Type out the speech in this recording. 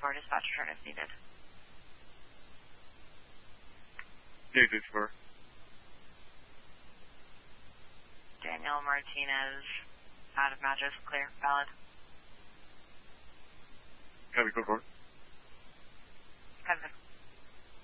4, dispatch return if needed. Negative 4. Daniel Martinez, out of Madras, clear, valid. Copy, code 4.